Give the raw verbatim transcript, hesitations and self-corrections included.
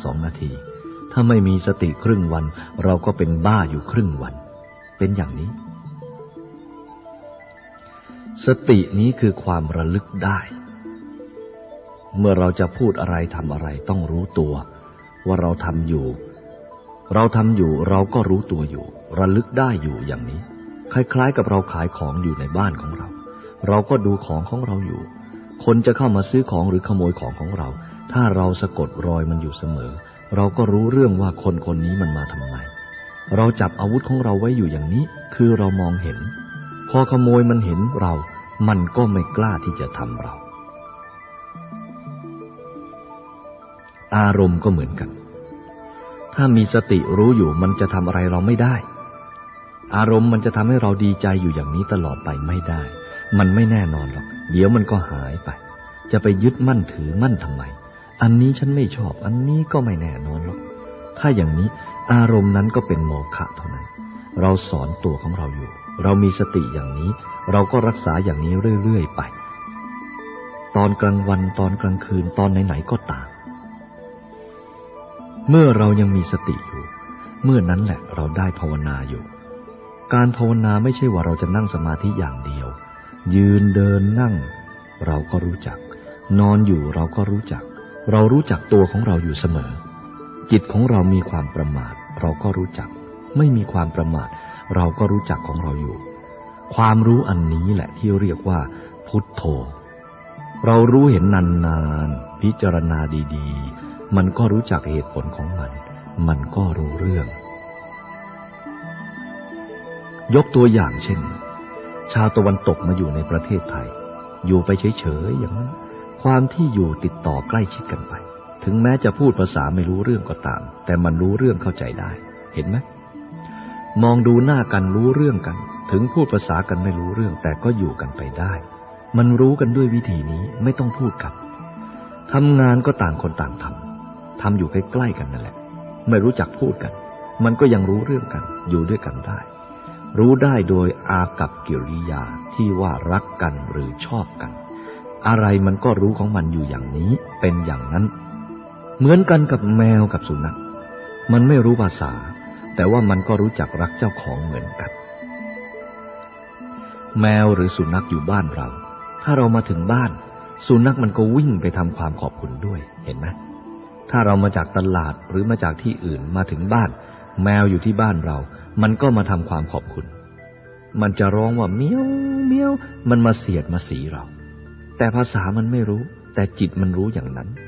สองนาทีถ้าไม่มีสติครึ่งวันเราก็เป็นบ้าอยู่ครึ่งวันเป็นอย่างนี้สตินี้คือความระลึกได้เมื่อเราจะพูดอะไรทำอะไรต้องรู้ตัวว่าเราทำอยู่เราทำอยู่เราก็รู้ตัวอยู่ระลึกได้อยู่อย่างนี้คล้ายๆกับเราขายของอยู่ในบ้านของเราเราก็ดูของของเราอยู่คนจะเข้ามาซื้อของหรือขโมยของของเราถ้าเราสะกดรอยมันอยู่เสมอเราก็รู้เรื่องว่าคนคนนี้มันมาทำไมเราจับอาวุธของเราไว้อยู่อย่างนี้คือเรามองเห็นพอขโมยมันเห็นเรามันก็ไม่กล้าที่จะทำเราอารมณ์ก็เหมือนกันถ้ามีสติรู้อยู่มันจะทำอะไรเราไม่ได้อารมณ์มันจะทำให้เราดีใจอยู่อย่างนี้ตลอดไปไม่ได้มันไม่แน่นอนหรอกเดี๋ยวมันก็หายไปจะไปยึดมั่นถือมั่นทำไมอันนี้ฉันไม่ชอบอันนี้ก็ไม่แน่นอนหรอกถ้าอย่างนี้อารมณ์นั้นก็เป็นโมฆะเท่านั้นเราสอนตัวของเราอยู่เรามีสติอย่างนี้เราก็รักษาอย่างนี้เรื่อยๆไปตอนกลางวันตอนกลางคืนตอนไหนๆก็ตามเมื่อเรายังมีสติอยู่เมื่อนั้นแหละเราได้ภาวนาอยู่การภาวนาไม่ใช่ว่าเราจะนั่งสมาธิอย่างเดียวยืนเดินนั่งเราก็รู้จักนอนอยู่เราก็รู้จักเรารู้จักตัวของเราอยู่เสมอจิตของเรามีความประมาทเราก็รู้จักไม่มีความประมาทเราก็รู้จักของเราอยู่ความรู้อันนี้แหละที่เรียกว่าพุทโธเรารู้เห็นนานๆพิจารณาดีๆมันก็รู้จักเหตุผลของมันมันก็รู้เรื่องยกตัวอย่างเช่นชาวตะวันตกมาอยู่ในประเทศไทยอยู่ไปเฉยๆอย่างนั้นความที่อยู่ติดต่อใกล้ชิดกันไปถึงแม้จะพูดภาษาไม่รู้เรื่องก็ตามแต่มันรู้เรื่องเข้าใจได้เห็นไหมมองดูหน้ากันรู้เรื่องกันถึงพูดภาษากันไม่รู้เรื่องแต่ก็อยู่กันไปได้มันรู้กันด้วยวิธีนี้ไม่ต้องพูดกันทำงานก็ต่างคนต่างทำทำอยู่ใกล้ๆกันนั่นแหละไม่รู้จักพูดกันมันก็ยังรู้เรื่องกันอยู่ด้วยกันได้รู้ได้โดยอากัปกิริยาที่ว่ารักกันหรือชอบกันอะไรมันก็รู้ของมันอยู่อย่างนี้เป็นอย่างนั้นเหมือนกันกับแมวกับสุนัขมันไม่รู้ภาษาแต่ว่ามันก็รู้จักรักเจ้าของเหมือนกันแมวหรือสุนัขอยู่บ้านเราถ้าเรามาถึงบ้านสุนัขมันก็วิ่งไปทำความขอบคุณด้วยเห็นไหมถ้าเรามาจากตลาดหรือมาจากที่อื่นมาถึงบ้านแมวอยู่ที่บ้านเรามันก็มาทำความขอบคุณมันจะร้องว่าเมียวเมียวมันมาเสียดมาสีเราแต่ภาษามันไม่รู้แต่จิตมันรู้อย่างนั้น